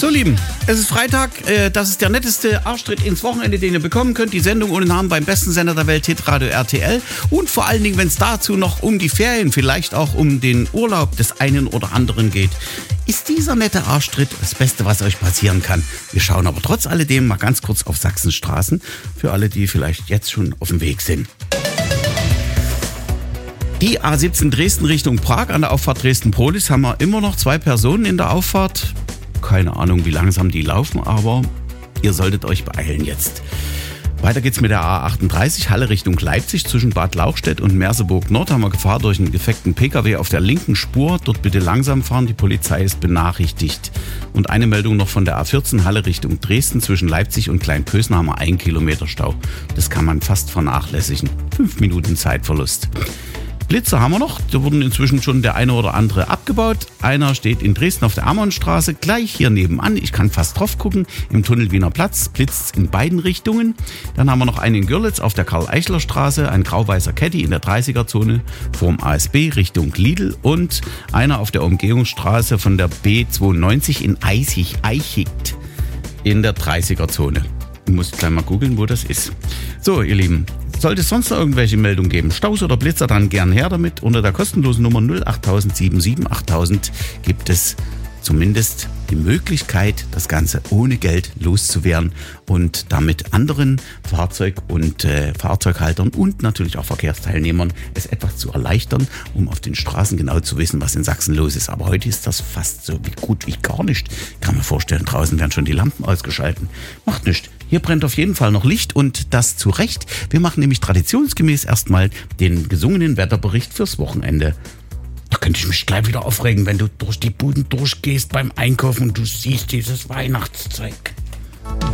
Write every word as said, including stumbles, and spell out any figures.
So, Lieben, es ist Freitag. Äh, das ist der netteste Arschtritt ins Wochenende, den ihr bekommen könnt. Die Sendung ohne Namen beim besten Sender der Welt, Hitradio R T L. Und vor allen Dingen, wenn es dazu noch um die Ferien, vielleicht auch um den Urlaub des einen oder anderen geht, ist dieser nette Arschtritt das Beste, was euch passieren kann. Wir schauen aber trotz alledem mal ganz kurz auf Sachsenstraßen, für alle, die vielleicht jetzt schon auf dem Weg sind. Die A siebzehn Dresden Richtung Prag an der Auffahrt Dresden-Prolis haben wir immer noch zwei Personen in der Auffahrt. Keine Ahnung, wie langsam die laufen, aber ihr solltet euch beeilen jetzt. Weiter geht's mit der A achtunddreißig, Halle Richtung Leipzig. Zwischen Bad Lauchstädt und Merseburg Nord haben wir Gefahr durch einen defekten Pkw auf der linken Spur. Dort bitte langsam fahren, die Polizei ist benachrichtigt. Und eine Meldung noch von der A vierzehn, Halle Richtung Dresden. Zwischen Leipzig und Kleinpösen haben wir einen Kilometer Stau. Das kann man fast vernachlässigen. Fünf Minuten Zeitverlust. Blitzer haben wir noch, da wurden inzwischen schon der eine oder andere abgebaut. Einer steht in Dresden auf der Ammonstraße, gleich hier nebenan, ich kann fast drauf gucken, im Tunnel Wiener Platz, blitzt in beiden Richtungen. Dann haben wir noch einen in Görlitz auf der Karl-Eichler-Straße, ein grau-weißer Caddy in der dreißiger-Zone vorm A S B Richtung Lidl und einer auf der Umgehungsstraße von der B zweiundneunzig in Eisig-Eichigt in der dreißiger-Zone. Ich muss gleich mal googeln, wo das ist. So, ihr Lieben. Sollte es sonst noch irgendwelche Meldungen geben, Staus oder Blitzer, dann gern her damit. Unter der kostenlosen Nummer null acht sieben sieben achttausend gibt es zumindest die Möglichkeit, das Ganze ohne Geld loszuwerden und damit anderen Fahrzeug- und äh, Fahrzeughaltern und natürlich auch Verkehrsteilnehmern es etwas zu erleichtern, um auf den Straßen genau zu wissen, was in Sachsen los ist. Aber heute ist das fast so wie gut wie gar nicht. Ich kann mir vorstellen, draußen werden schon die Lampen ausgeschalten. Macht nichts. Hier brennt auf jeden Fall noch Licht und das zu Recht. Wir machen nämlich traditionsgemäß erstmal den gesungenen Wetterbericht fürs Wochenende. Da könnte ich mich gleich wieder aufregen, wenn du durch die Buden durchgehst beim Einkaufen und du siehst dieses Weihnachtszeug.